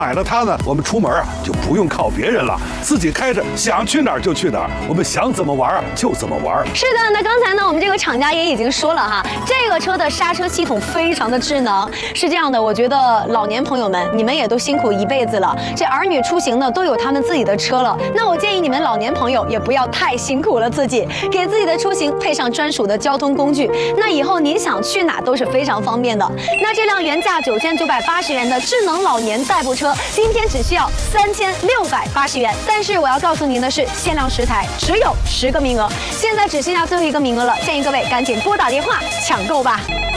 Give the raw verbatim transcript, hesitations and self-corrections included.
买了它呢，我们出门啊就不用靠别人了，自己开着想去哪儿就去哪儿，我们想怎么玩啊就怎么玩。 是的，那刚才呢，我们这个厂家也已经说了哈，这个车的刹车系统非常的智能。是这样的，我觉得老年朋友们，你们也都辛苦一辈子了，这儿女出行呢都有他们自己的车了，那我建议你们老年朋友也不要太辛苦了自己，给自己的出行配上专属的交通工具，那以后您想去哪都是非常方便的。那这辆原价九千九百八十元的智能老年代步车，今天只需要三千六百八十元。但是我要告诉您的是，限量十台，只有十个名额，现在只剩下最后一个名额了，建议各位赶紧拨打电话抢购吧。